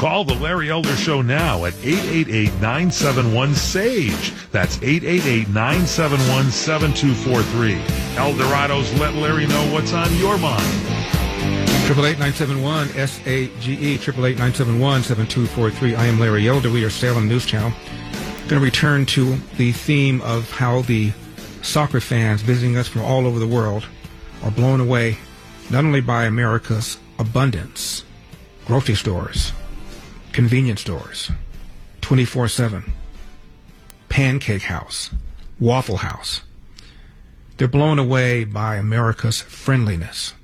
Call the Larry Elder Show now at 888-971-SAGE. That's 888-971-7243. Eldorado's Let Larry Know What's on Your Mind. 888-971-SAGE, 888-971-7243. I am Larry Elder. We are Salem News Channel. Going to return to the theme of how the soccer fans visiting us from all over the world are blown away not only by America's abundance, grocery stores, convenience stores, 24/7, Pancake House, Waffle House. They're blown away by America's friendliness.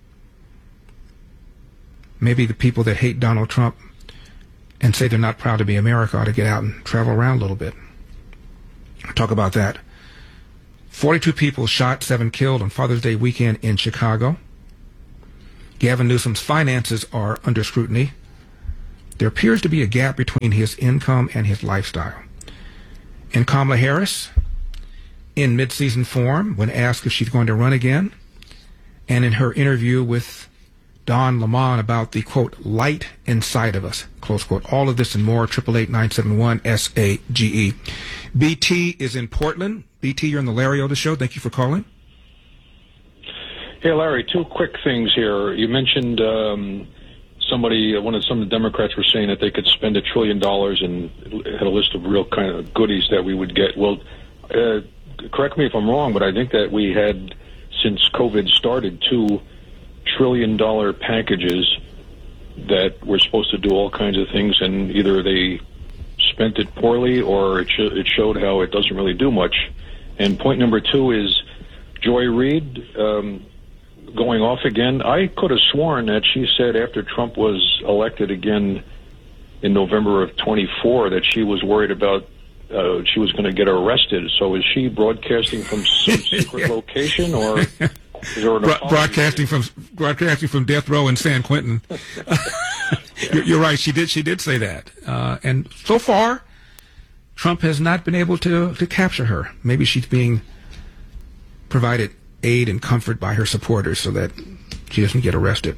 Maybe the people that hate Donald Trump and say they're not proud to be America ought to get out and travel around a little bit. I'll talk about that. 42 people shot, 7 killed on Father's Day weekend in Chicago. Gavin Newsom's finances are under scrutiny. There appears to be a gap between his income and his lifestyle. And Kamala Harris, in mid-season form, when asked if she's going to run again, and in her interview with Don Lemon about the, quote, light inside of us, close quote. All of this and more, 888-971-SAGE. BT is in Portland. BT, you're on the Larry Elder Show. Thank you for calling. Hey, Larry, two quick things here. You mentioned some of the Democrats were saying that they could spend $1 trillion and had a list of real kind of goodies that we would get. Well, correct me if I'm wrong, but I think that we had, since COVID started, $2 trillion packages that were supposed to do all kinds of things, and either they spent it poorly or it showed how it doesn't really do much. And point number two is Joy Reid going off again. I could have sworn that she said after Trump was elected again in November of 24 that she was worried about she was going to get arrested. So is she broadcasting from some secret location, or is there an broadcasting from death row in San Quentin? You're right. She did say that. And so far, Trump has not been able to capture her. Maybe she's being provided aid and comfort by her supporters so that she doesn't get arrested.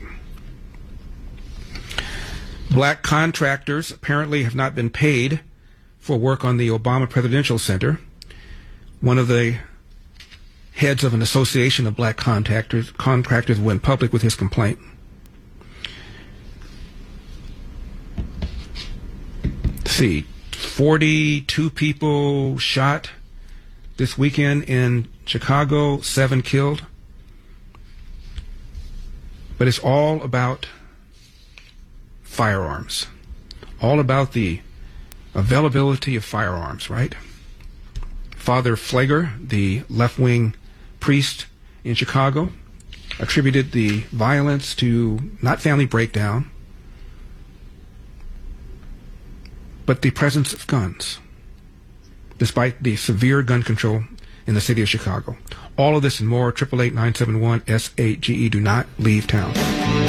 Black contractors apparently have not been paid for work on the Obama Presidential Center. One of the heads of an association of black contractors went public with his complaint. Let's see, 42 people shot this weekend in Chicago, 7 killed. But it's all about firearms, all about the availability of firearms, right? Father Pfleger, the left-wing priest in Chicago, attributed the violence to not family breakdown, but the presence of guns, despite the severe gun control in the city of Chicago. All of this and more, 888-971-SAGE. Do not leave town.